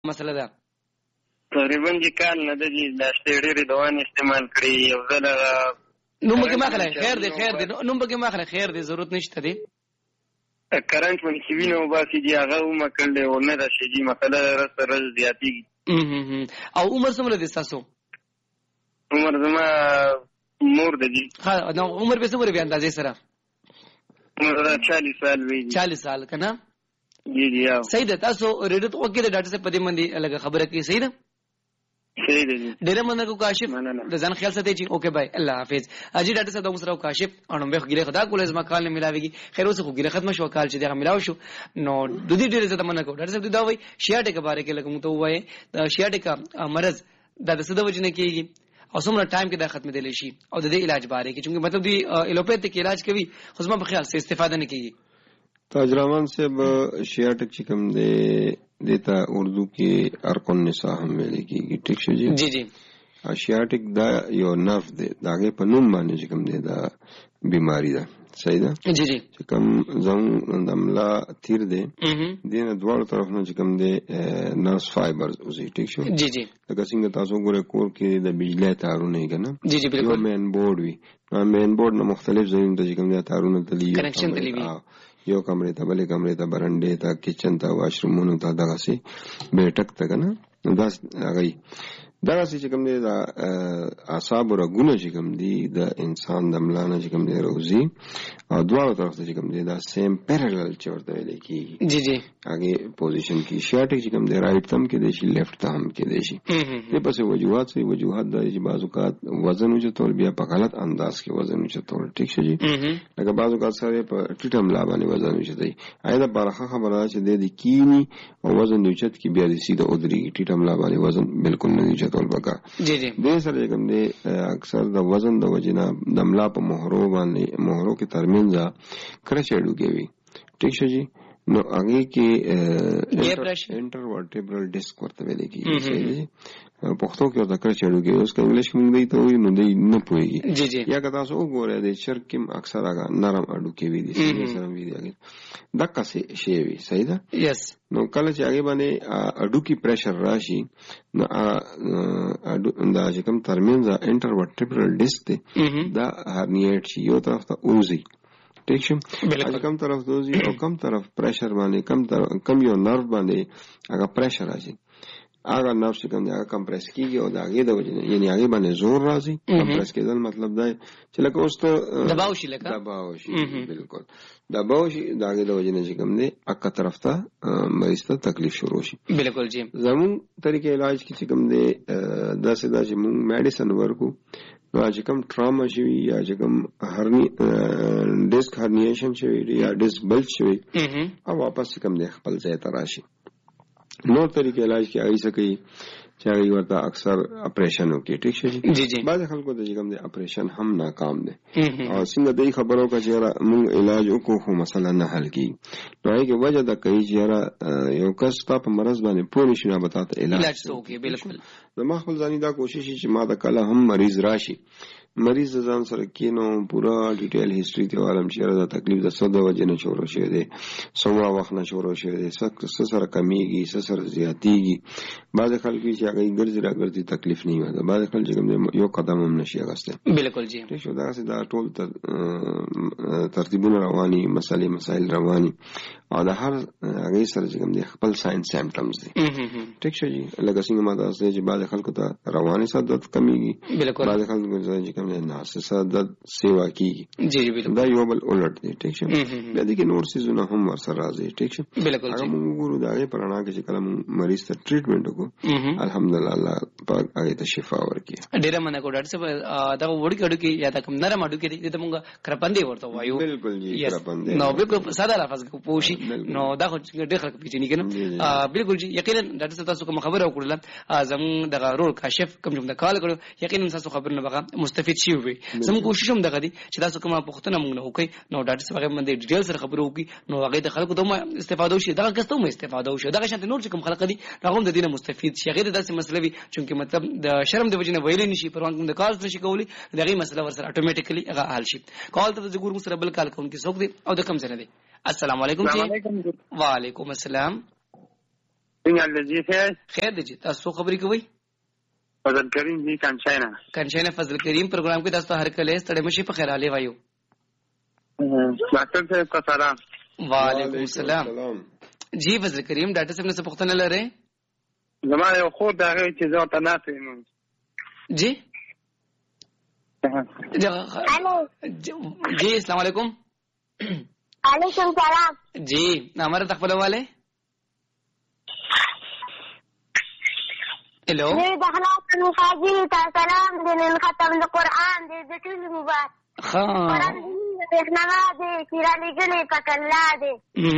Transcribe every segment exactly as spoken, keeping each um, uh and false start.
مسله ده تقریبا چې کال نه د دې لاستې ډېرې دوان استعمال کړي یو ځل نوم کې ماخله خیر دی خیر دی نوم کې ماخله خیر دی ضرورت نشته دی کرنٹ من چې وینو باسي دی هغه هم کړل او نه راشي دی مسله سره زیاتېږي او عمر څومره دی تاسو عمر زما مور دی ها نو عمر به څومره به اندازې سره عمر چالیس سال وی چالیس سال کنه جی جی صحیح ده تاسو ریډ تو کې د ډاکټر صاحب په دې باندې الګ خبره کوي صحیح ده صحیح ده ډېر مننه کو کاشف د ځان خیال ساتي چې اوکے بھائی الله حافظ اجي ډاکټر صاحب موږ سره کاشف انو به ګیره خدا کول زما کال نه ملاويږي خیر اوس خو ګیره ختم شو کال چې دغه ملاو شو نو د دې ډېر زته مننه کو ډاکټر صاحب دا وای شیاټه کې باره کې لکه مو ته وای د شیاټه کا مرز د څه د وجنه کېږي او څومره ټایم کې دا ختم دي شي او د دې علاج باره کې چې مطلب دی الوپیتھک علاج کوي خو زما په خیال سره استفاده نه کیږي تاجرمان صاحب شیاټک چې کوم دی دیتا اردو کې ارقن نساء هم ویل کېږي ټیک شو جی جی جی شیاټک دا یو نرف دی داګه په نوم باندې چې کوم دی دا بیماری ده صحیح ده جی جی چې کوم زم دملا تیر دی دینه دوړ طرف نه چې کوم دی نرس فایبرز اوسې ټیک شو جی جی لکه څنګه تاسو ګوره کور کې د بجلی تارونه یې کنه جی جی بالکل مین بورډ وي مین بورډ نه مختلف ځایونو ته چې کوم دی تارونه تلی کنیکشن تلی وي یو کمرې ته بلې کمرې ته برنډې ته کچن ته واشرومونو ته دغه سي بیٹک ته کنه دا هغه دغه چې کوم دی دا اعصاب رګونه چې کوم دی د انسان د ملانه چې کوم دی روزي او دواړو طرف ته چې کوم دی دا سیم پیرالل چورته ویل کیږي جی جی هغه پوزیشن کې شاټک چې کوم دی رائټ تم کې دی شي لیفټ تم کې دی شي په پسې وجوهات سي وجوهات د بازوکات وزن او چتول بیا په غلط انداز کې وزن او چتول ټیک شي لکه بازوکات سره په ټیټم لا باندې وزن او چتای اېدا برخه خبره چې د دې کینی او وزن او چت کې بیا د سیده اودري ټیټم لا باندې وزن بالکل نه تول بکا جی جی دې سره کوم دی اکثر د وزن د وجنا د ملا په مهرو باندې مهرو کې ترمنځ کرچېډو کې وي ټیک شي جی نو هغه کې انټر ورټیبرل ډیسک ورته ویل کېږي صحیح دی پښتو کې ورته کرچېډو کې اوس کې انګلیش کې موږ دی ته وي نو دی نه پوهیږي جی جی یا که تاسو وګورئ د چرګ کې اکثر هغه نرم اډو کې وي دي سره وي دي دغه څه شی وي صحیح ده یس نو کله چې هغه باندې اډو کې پریشر راشي نو اډو دا چې کوم ترمنځ انټر ورټیبرل ډیسک دی دا هرنیټ شي یو طرف ته اوزي ٹھیک شو اج کم طرف دوزی او کم طرف پریشر باندې کم طرف کم یو نرو باندې هغه پریشر راځي هغه نرو چې کوم هغه کمپریس کیږي او دا هغه د وجه یعنی هغه باندې زور راځي کمپریس کېدل مطلب دا چې لکه اوس ته دباو شي لکه دباو شي بالکل دباو شي دا هغه د وجه نه چې کوم دی اکه طرف ته مریض ته تکلیف شروع شي بالکل جی زمون طریقې علاج کې چې کوم دی دا سدا چې موږ میډیسن ورکو نو چې کوم ټراما شي یا چې کوم هرنی ډیسک هرنیشن شي یا ډیسک بلج شي او واپس کوم دی خپل ځای ته راشي نو طریقې علاج کې ایسه کوي چې هغه ورته اکثر اپریشن وکړي ټیک شي جی جی بعض خلکو ته چې کوم دی اپریشن هم ناکام دي او څنګه دې خبرو کا چې موږ علاج وکړو خو مسله نه حل کیږي نو هغه وجه دا کوي چې یو کس په مرز باندې پوره شي نه بتاته علاج وکړي بالکل نو ما خپل ځاني دا کوشش چې ما دا کله هم مریض راشي مریض ځان سره کینو پورا ډیټیل هیستوري ته عالم شهره دا تکلیف د سوده وجه نه شروع شوی دی څومره وخت نه شروع شوی دی څه سره کمیږي څه سره زیاتیږي بعض خلک چې هغه ګرځي راګرځي تکلیف نه وي بعض خلک چې یو قدم هم نشي اغسته بالکل جی ټیک شو دا دا ټول ترتیبونه رواني مسالې مسائل رواني او دا هر هغه سره چې کوم دي خپل ساين سیمپټمز دي ټیک شو جی لکه څنګه ما دا چې بعض خلکو ته رواني صدت کمیږي بعض خلکو چې کوم نه صدت سیوا کیږي جی جی بالکل دا یو بل الټ دي ټیک شو بیا دي کې نور سيزونه هم ورسره راځي ټیک شو بالکل هغه موږ ګورو دا غي پرانا کې چې کلم مریض ته ټریټمنټ وکړو الحمدلله الله پاک هغه ته شفا ورکړي ډیره مننه کو ډاکټر صاحب دا وړي کډو کې یا دا کوم نرم اډو کې دي ته موږ کرپندې ورته وایو بالکل جی کرپندې نو بالکل ساده لفظ کو پوښي نو دا خو ډېر خلک پیژني کنه بالکل جی یقینا ډاکټر صاحب تاسو کوم خبره وکړه زموږ د رول کاشف کوم چې د کال کړو یقینا تاسو خبر نه بغه مستفید شي وي زموږ کوشش هم دغه دي چې تاسو کومه پوښتنه موږ نه وکړي نو ډاکټر صاحب هغه باندې ډیټیل سره خبرو وکړي نو هغه د خلکو ته استفاده وشي دا کسته مو استفاده وشي دا شانت نور چې کوم خلک دي هغه د دینه مستفید شي غیر داسې مسله وي چې مطلب د شرم د وجنه ویل نشي پروان کوم د کال نشي کولی دغه مسله ور سره اتوماتیکلی هغه حل شي کال ته د ګورم سره بل کال کوم کې څوک دي او د کم سره دي السلام علیکم جی وعلیکم السلام څنګه لږی خیر خیر دی جی تاسو خبرې کوي فضل کریم جی کنشاینا کنشاینا فضل کریم پروګرام کې تاسو هر کله ستړي مشي په خیر علي وایو ډاکټر صاحب کا سلام وعلیکم السلام جی فضل کریم ډاکټر صاحب نے څه پوښتنه لري زما یو خور دا غوي چې زه ته ناسې نو جی جی السلام علیکم علیکم سلام جی ہمارا تخبل والے ہیلو میرے دخلات المخاجی تا سلام دن ختم القرآن دے دے ټول مبارک خان پیغمبر دے چیرې لګلې پکلا دے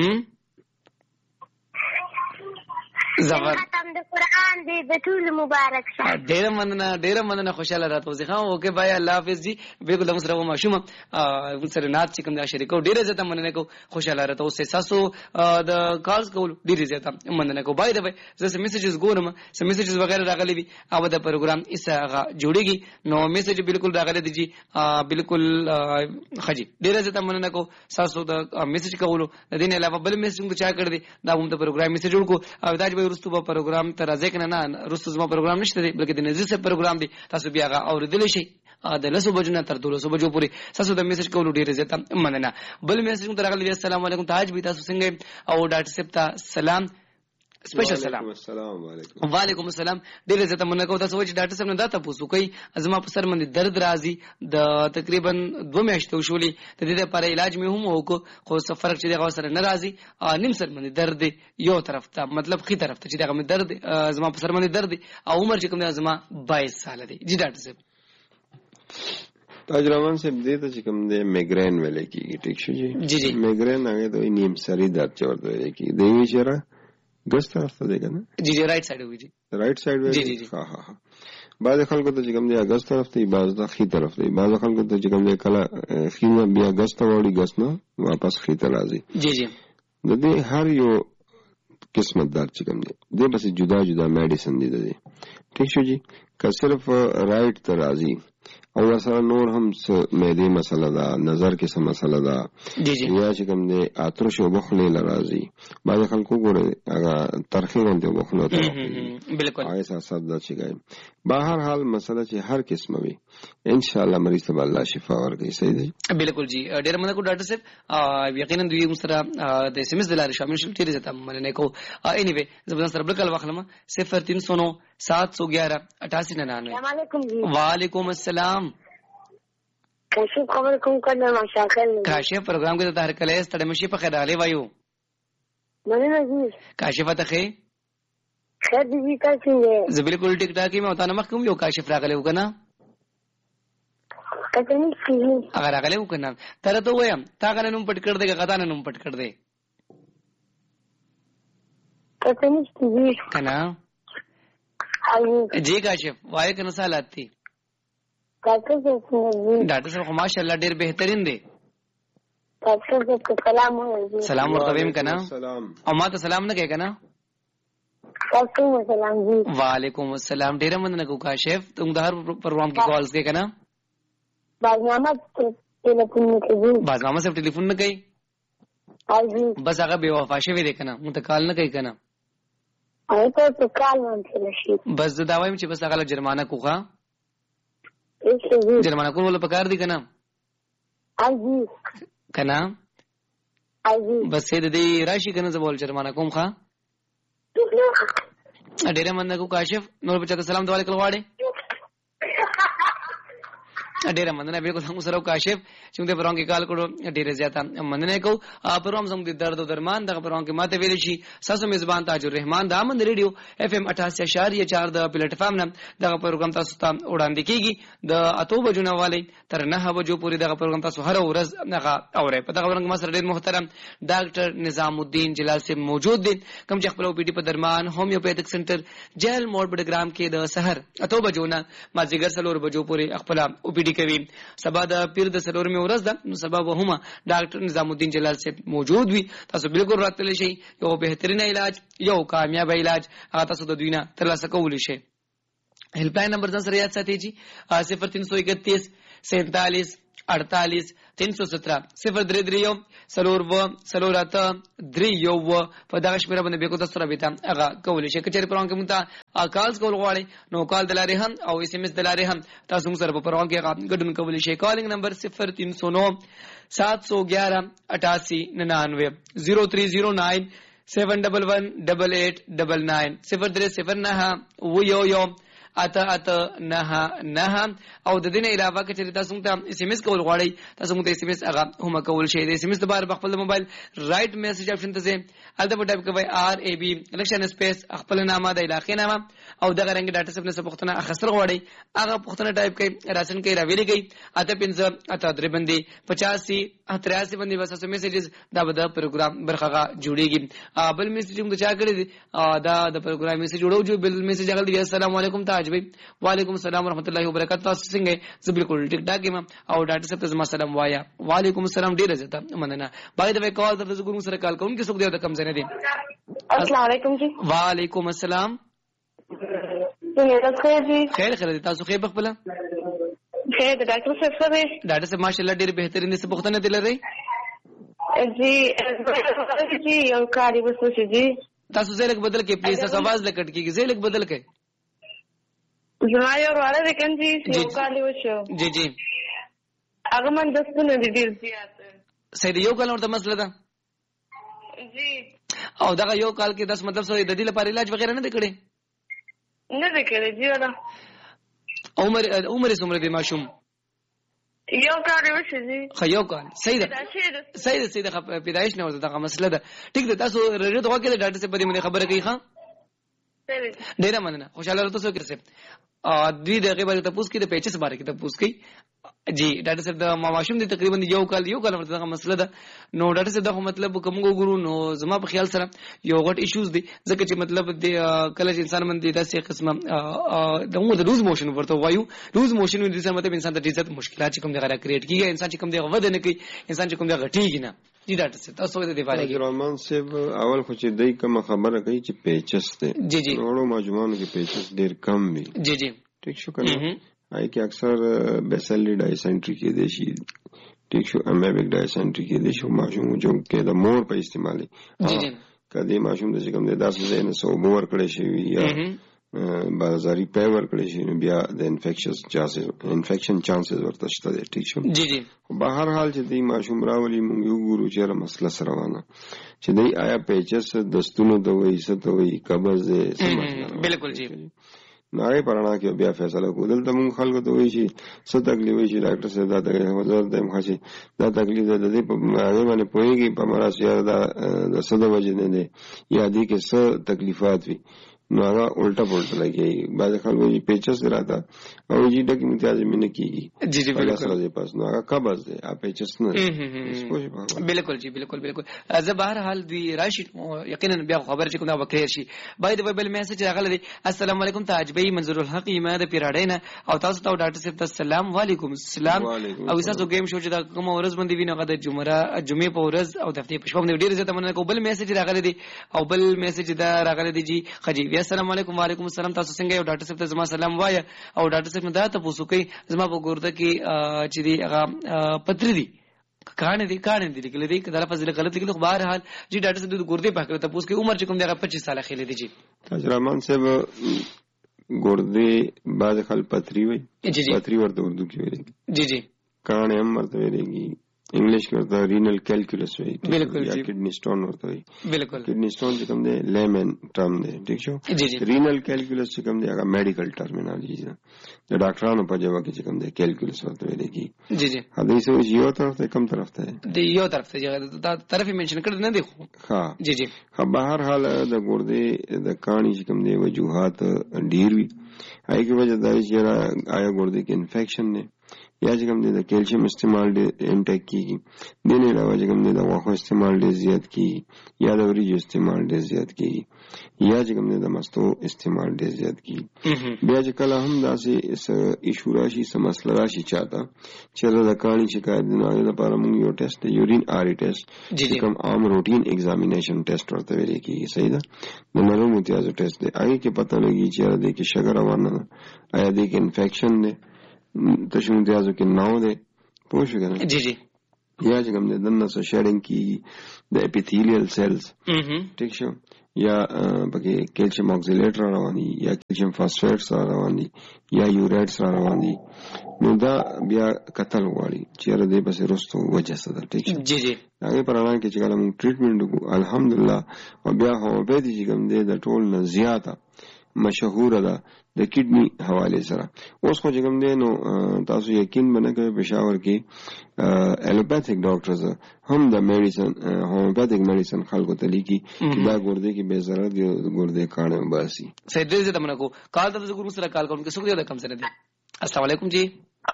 زبر ختم د قرآن دې د ټول مبارک شه ډیر مننه ډیر مننه خوشاله راته زه خو اوکے بھائی الله حافظ جی بالکل موږ سره ماشوم ا سره نات چې کوم دا شریکو ډیر زته مننه کو خوشاله راته اوسه ساسو د کالز کول ډیر زته مننه کو بای دا بای زه میسجز ګورم سم میسجز وغیرہ راغلي وي او د پروګرام اسه جوړیږي نو میسج بالکل راغلي دي جی بالکل خجی ډیر زته مننه کو ساسو د میسج کولو د دین علاوه بل میسج کو چا کړ دي دا هم د پروګرام میسج جوړ کو او دا رستو په پروګرام تر ځکه نه نه رستو زما پروګرام نشته دی بلکې د نزدې سره پروګرام دی تاسو بیا غا اوریدل شي د لسو بجو نه تر دولسو بجو پورې تاسو د میسج کولو ډیر زیاته مننه بل میسج کوم راغلی السلام علیکم تاج بھی تاسو څنګه او ډاکټر صاحب ته سلام سپیشل سلام السلام علیکم وعلیکم السلام ډیر زیاته مننه کوم تاسو چې ډاکټر صاحب نه دا تاسو کوي زما په سر باندې درد راځي د تقریبا دوه میاشتې وشولې د دې لپاره علاج مې هم وکړ خو څه فرق چې دغه سره نه راځي نیم سر باندې درد یو طرف ته مطلب خي طرف ته چې دغه درد زما په سر باندې درد او عمر چې کوم زما بائیس سال دی جی ډاکټر صاحب تاجرمان صاحب دې ته چې کوم دی میګرین ویل کیږي ټیک شو جی جی جی میګرین هغه د نیم سری درد چورته ویل کیږي دی وی چیرې ګس طرف ته دی کنه جی جی رائٹ سائیڈ ہوئی جی رائٹ سائیڈ وی جی جی ها ها ها بعض خلکو ته چې کوم دی ګس طرف ته بعض د خي طرف ته بعض خلکو ته چې کوم دی کله خینه بیا ګس ته وړي ګس نه واپس خي ته راځي جی جی د دې هر یو قسمت دار چې کوم دی د بس جدا جدا میډیسن دی دی ٹھیک شو جی که صرف رائٹ ته راځي او سره نور هم معدې مسله ده نظر کې څه مسله ده جی جی یا چې کوم دی آترش او بخلې لرازي بعض خلکو ګوره هغه ترخی غونډه بخلو ته بالکل آی احساسات ده چې ګایم بهر حال مسله چې هر قسمه وي ان شاء الله مریض ته الله شفا ورکړي صحیح دی بالکل جی ډیر مننه کو ډاکټر صاحب یقینا دوی مسترا د سیمز دلاره شامل شول ډیر زته مننه کو اني وي زبردست سره بل واخلم صفر تین سو نو سات سو گیارہ اٹھاسی ننانوے السلام علیکم جی وعلیکم السلام کاشف خبر کوم کنه مشاکل کاشف پروګرام کې د هر کله ستړي مشي په خیر علي وایو مننه جی کاشف ته خیر خیر دې تاسو نه زه بالکل ټیک ټاک ما ته نه مخکوم یو کاشف راغلی وکنه کته نه کیږي اگر راغلی وکنه تر ته وایم تا غنه نوم پټ کړ دې غدا نه نوم پټ کړ دې کته نه کیږي کنه جی کاشف وای کنه سالات تھی ډاکټر صاحب ډاکټر صاحب ماشاءالله ډیر بهترین دی ډاکټر صاحب سلام علیکم سلام ورته کنه سلام او ما ته سلام نه کوي کنه وعلیکم السلام جی وعلیکم السلام ډیر مننه کو کاشف تم د هر پروګرام کې کالز کې کنه بازنامه ټلیفون نه کوي بازنامه صاحب ټلیفون نه کوي حاجی بس هغه بے وفا شوی دی کنه مت کال نه کوي کنه ایته څه کال مونږ شي بس دا وایم چې بس هغه جرمانه کوخه ایسه جرمانه کول ولا پکار دی کنه حاجی کنه حاجی بس دې دې راشي کنه زبول جرمانه کوم ښا ډېر مننه کو کاشف نور بچا ته سلام دعا کول غواړي ډېر مننه به کو څنګه سره کاشف چې موږ پرون کې کال کړو ډېر زیاته مننه کو پروم زموږ د درد او درمان دغه پرون کې ماته ویل شي ساسو میزبان تاج الرحمن د امن ریډیو اف ام اٹھاسی اشاریه چار د پلیټ فارم نه دغه پروګرام تاسو ته وړاندې کیږي د اتو بجو نه والی تر نه بجو پورې دغه پروګرام تاسو هر ورځ نه اورئ په دغه ورنګ مسر ډېر محترم ډاکټر نظام الدین جلال سے موجود دي کوم چې خپل او پی ډی په درمان هومیوپیتھک سنټر جیل موډ بډګرام کې د سحر اتو بجو نه مازیګر سلور بجو پورې خپل او پی ډی کوي سبا د پیر د سلور می ورځ ده نو سبا به هم ډاکټر نظام الدین جلال سے موجود وي تاسو بالکل راتلی شي یو بهترین علاج یو کامیاب علاج هغه تاسو د دوینه ترلاسه کولی شي هیلپ لاین نمبر ځان سره یاد ساتئ جی صفر تین سو اکتیس سینتالیس अड़तालीस तीन सौ सत्रह صفر درې درې یو سلور و سلور اته درې یو و په دغه شمیره باندې به کو تاسو را بیت هغه کولای شي کچې پروګرام کې مونږه کالز کول غواړي نو کال دلاره هم او اس ام اس دلاره هم تاسو موږ سره په پروګرام کې ګډون کولای شي کالینګ نمبر صفر तीन सौ नौ सात सौ ग्यारह अठासी निन्यानवे zero three zero nine seven double one double eight double nine صفر درې صفر نه و یو یو اته اته نه نه او د دې نه علاوه کچې تاسو ته اس ام اس کول غواړئ تاسو ته اس ام اس هغه هم کول شي د اس ام اس لپاره په خپل موبایل رائټ میسج اپشن ته ځئ البته په ټایپ کوئ آر ای بی الکشن سپیس خپل نامه د علاقې نامه او دغه رنګ ډاټا سپ نه پختنه اخسر غواړئ هغه پختنه ټایپ کوئ راشن کې راویلې گئی اته پنځه اته درې باندې پچاسی تریاسی باندې بس اسو میسجز دا به د پروګرام برخه جوړیږي بل میسج موږ چا کړی دا د پروګرام میسج جوړو جو بل میسج هغه دی السلام علیکم تاج بھائی وعلیکم السلام ورحمۃ اللہ وبرکاتہ تاسو څنګه زه بالکل ټیک ټاک یم او ډاټا سپ ته زما سلام وایا وعلیکم السلام ډیر زته مننه باید به کال درته ګورم سره کال کوم کې څوک دی د کم ځنه دی السلام علیکم جی وعلیکم السلام څنګه خیر جی خیر خیر تاسو خیر بخبله خیر د ډاکټر صاحب سره ډاکټر صاحب ماشاءالله ډیر بهترین دي څه بوختنه دي لري جی جی یو کاری وسو جی تاسو زیلک بدل کې پلیز تاسو आवाज لکټ کیږي زیلک بدل کې زما یو واره د کنجي یو کاری وشو جی جی هغه من دستونه دي ډیر زیات سید یو کال ورته مسله ده جی او دا یو کال کې داس مطلب سره د دې لپاره علاج وغیرہ نه کړي نه ده کړی جی ولا عمر عمر عمر دې ماشوم یو کار وشي جی خو یو کال صحیح ده صحیح ده صحیح ده پیدایش نه ورته دا مسله ده ټیک ده تاسو رېډیو ته وکړئ ډاکټر صاحب باندې خبره کوي ښا ډیره مننه خوشاله راته سو کړئ ا دوی دغه باندې تاسو کې د پیچس باره کې تاسو کې جی ډاکټر صاحب د ماشوم دي تقریبا یو کال یو کال ورته مسله ده نو ډاکټر صاحب دا مطلب کوم ګورو نو زما په خیال سره یو غټ ایشوز دي ځکه چې مطلب د کله چې انسان باندې داسې قسمه د موږ د لوز موشن ورته وایو لوز موشن د دې مطلب انسان د عزت مشکلات چې کوم دغه کریټ کیږي انسان چې کوم دغه ود نه کوي انسان چې کوم دغه غټیږي نه جی ډاکټر صاحب تاسو د دې باره کې رحمان صاحب اول خو چې دای کوم خبره کوي چې پیچس ته جی جی نورو مجموعونو کې پیچس ډیر کم وي جی جی ٹھیک شو کنه آئی کې اکثر بیسلی ډایسنټری کې دی شي ٹھیک شو امیبک ډایسنټری کې دی شو ماشوم جو کې د مور په استعمالي جی جی کدی ماشوم د کوم د داسې ځای نه سو بور کړی شي یا بازاري پیور کړی شي بیا د انفیکشن چانسز انفیکشن چانسز ورته شته دی ٹھیک شو جی جی بهر حال چې دی ماشوم راولي مونږ یو ګورو چې مسله سره روانه چې دی آیا پیچس دستونو د وې ست وې قبض بالکل جی نای پرانا کې بیا فیصله کو دلته مونږ خلکو ته وایي چې څه تکلیف وي چې ډاکټر صاحب دا تکلیف وزر دیم خاصي دا تکلیف د دې په هغه باندې پوهیږي په مرز یا دا د صد وجه نه دی یا دې کې څه تکلیفات وي نو هغه الټا پلټا لګي بعد خلکو یې پیچس راته او یې ډکه امتیاز مینه کیږي جی جی بالکل سره پاس نو هغه قبض دی اپ پیچس نه بالکل جی بالکل بالکل زه بهر حال دی راشد یقینا بیا خبر چې کوم دا وکړي شي باید بل میسج راغلی دی السلام علیکم تاج بھائی منظور الحق ما د پیراډینا او تاسو ته ډاکټر صاحب ته السلام علیکم السلام او تاسو گیم شو چې دا کوم ورځ باندې ویني غد جمعه جمعه په ورځ او د هفته په شپه باندې ډیر زیات مننه کو بل میسج راغلی دی او بل میسج دا راغلی دی جی خجی السلام علیکم وعلیکم السلام تاسو څنګه یو ډاکټر صاحب ته زما سلام وایا او ډاکټر صاحب دا ته پوښتنه کوي زما په ګورده کې چې دی هغه پتری دی کانه دی کانه دی لیکل دی کله فضل غلط لیکل خو بهر حال جی ډاکټر صاحب د ګورده په کړه ته پوښتنه کوي عمر چې کوم دی هغه پچیس سال خېلې دی جی تاج رحمان صاحب ګورده بعد خل پتری وي پتری ورته اردو کې ویل جی جی کانه هم ورته ویلېږي انګلیش کې ورته رینل کیلکولس وایي بالکل یا کډنی سټون ورته وایي بالکل کډنی سټون چې کوم دی لیمن ټرم دی ٹھیک شو رینل کیلکولس چې کوم دی هغه میډیکل ټرمینالوجي ده د ډاکټرانو په جواب کې چې کوم دی کیلکولس ورته ویل کی جی جی حدیث وایي یو طرف ته کم طرف ته دی یو طرف ته دا طرف منشن کړی نه دی خو ها جی جی خو بهر حال د ګردې د کانی چې کوم دی وجوهات ډیر وي هغه کې وجه دا چې آیا ګردې کې انفیکشن نه یا چې کوم دی د کیلشیم استعمال ډېر انټیک کیږي د نه علاوه چې کوم دی د غوښو استعمال ډېر زیات کیږي یا د وریجو استعمال ډېر زیات کیږي یا چې کوم دی د مستو استعمال ډېر زیات کیږي بیا چې کله هم داسې ایشو راشي څه مسله راشي چاته چې د کاڼي شکایت دی نو هغې لپاره موږ یو ټیسټ دی یورین آري ټیسټ چې کوم عام روټین ایگزامینیشن ټیسټ ورته ویل کیږي صحیح ده د نرم امتیازو ټیسټ دی هغې کې پته لګي چې یاره دې کې شګه روانه ده آیا دې کې انفیکشن دی تشو امتیازو کې ناو دی پوه شو کنه جی جی یا چې کوم د دنه سو شیډینګ کیږي د اپیثیلیل سیلز ټیک شو یا پکې کیلشیم اکسیلیټ را روان دي یا کیلشیم فاسفیټس را روان دي یا یوریټس را روان دي نو دا بیا قتل غواړي چې را دې بس رستو وجه څه ده ټیک شو جی جی هغه پرانه کې چې کله موږ ټریټمنټ وکړو الحمدلله او بیا هومیوپیتي چې کوم دی د ټول نه زیاته مشهور ده د کډنی حواله سره. اوس خو کوم دی نو تاسو یقین باندې کوي پېښور کې الوپیتھک ډاکټرز هم د میډیسن هومیوپیتھک میډیسن خلکو ته لیکي دا ګردې کې به ضرر دی ګردې کانه باسي. سید دې ته منکو کال ته زګور سره کال کوم کې څوک دی کم سره دی. السلام علیکم جی.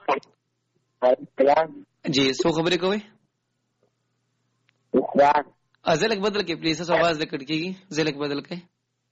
جی سو خبرې کوي ازلک بدل کې پلیز سو आवाज لکټ کیږي زلک بدل کې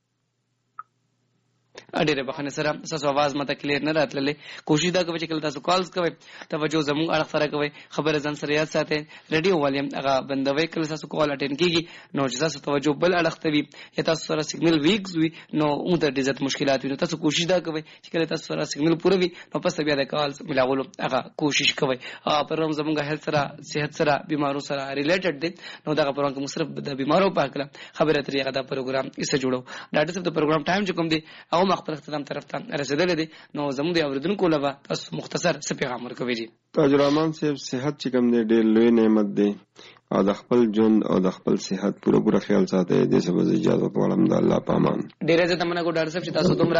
اډیره بخنه سره تاسو आवाज مته کلیر نه راتللې کوشش دا کوي چې کله تاسو کالز کوئ توجه زموږ اړه سره کوئ خبره ځان سره یاد ساتئ ریډیو والیم هغه بندوي کله تاسو کال اټین کیږي نو چې تاسو توجه بل اړه کوي یا تاسو سره سیګنل ویکس وي نو موږ ته ډیزت مشکلات وي نو تاسو کوشش دا کوئ چې کله تاسو سره سیګنل پوره وي نو پس بیا د کالز ملاولو هغه کوشش کوئ پروګرام زموږ هیلث سره صحت سره بیمارو سره ریلیټډ دي نو دا پروګرام کې مصرف د بیمارو په اړه خبره طریقه دا پروګرام یې جوړو ډاکټر صاحب د پروګرام ټایم چې کوم دی او خپل اختتام طرف ته رسیدل دي نو زموږ د اوریدونکو لپاره تاسو مختصر څه پیغام ورکوي جی. تاج الرحمن صاحب صحت چې کوم دی ډېر لوی نعمت دی او د خپل ژوند او د خپل صحت پوره پوره خیال ساتي د سبب اجازه غواړم د الله پامان ډېر زه تمنا کوم ډاکټر صاحب چې تاسو دومره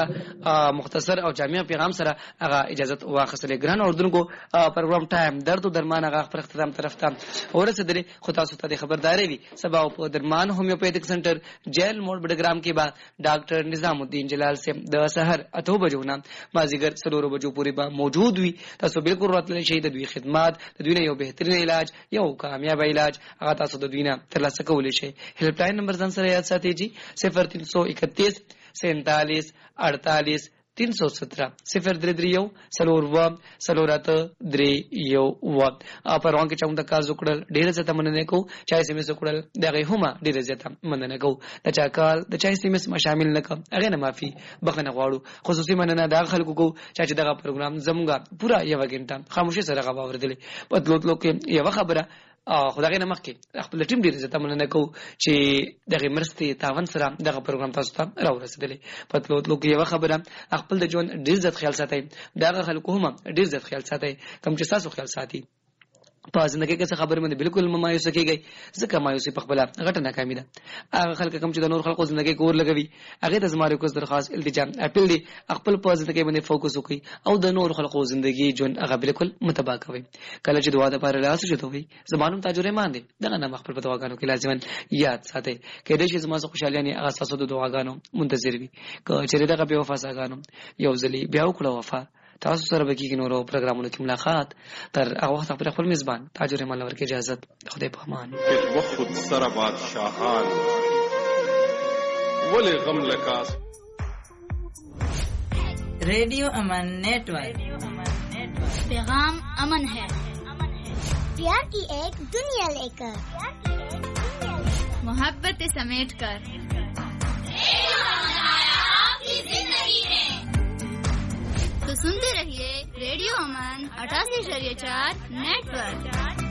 مختصر او جامع پیغام سره هغه اجازه واخیستلې ګران اوردونکو پروګرام ټایم درد او درمان هغه خپل اختتام طرف ته ورسېدلې خو تاسو ته خبرداري وي سبا په درمان هومیوپیتھک سنټر جیل موډ بډګرام کې با ډاکټر نظام الدین جلال صاحب د سحر اته بجو نه مازیګر سلورو بجو پورې با موجود وي تاسو بالکل راتللی شئ د دوی خدمات د دوی نه یو بهترین علاج یو کامیاب علاج هغه تاسو د دوی نه ترلاسه کولی شئ. هیلپ لاین نمبر ځان سره یاد ساتئ جی صفر تین سو اکتیس سینتالیس اڑتالیس تین سو سترہ صفر درې درې یو څلور اووه څلور اته درې یو اووه پروان کې چا موږ کار وکړل ډېر زیاته مننه کوو چا یې سیمه وکړل دغه هم ډېر زیاته مننه کوو د چا کال د چا سیمه ما شامل نه کوم هغه نه معافي بخنه غواړو خصوصي مننه د خلکو کو چې دغه پروګرام زموږه پورا یو غنټه خاموشي سره غوا ورېدلې په تلوت لوک یو خبره خدای نه مخکې خپل ټیم ډیر زیاته مننه کوو چې دغه مرستې تاون سره دغه پروګرام تاسو ته راورسېدلې په تلوت لوک یو خبره خپل د ژوند ډیر زیات خیال ساتئ دغه خلکو هم ډیر زیات خیال ساتئ کوم چې تاسو خیال ساتئ په ژوندۍ کې څه خبره مې بالکل مایوسه کیږي ځکه مایوسي په خپل غټه ناکامي ده هغه خلک کوم چې د نور خلکو ژوندۍ کور لګوي هغه د زماري کو درخواست التجام اپیل دی خپل په ژوندۍ باندې فوکس وکړي او د نور خلکو ژوندۍ ژوند هغه بالکل متبا کوي کله چې دعا د پاره لاس چوتوي زمانم تاج الرحمن دی دغه نام خپل په دعاګانو کې لازم یاد ساتي کله چې زما سره خوشاليانه هغه تاسو د دعاګانو منتظر وي که چیرې دغه په وفا ساګانو یو ځلی بیا وکړو وفا تاسو سره به کېږي نورو پروګرامونو کې ملاقات تر هغه وخت خپل خپل میزبان تاج الرحمن ورکه اجازه خدای په امان وخت سره بادشاہان ولې غم لکاس रेडियो अमन नेटवर्क पैगाम अमन है प्यार की एक दुनिया लेकर मोहब्बत समेट कर आपकी जिंदगी में तो सुनते रहिए रेडियो अमन अठासी शरीय चार नेटवर्क।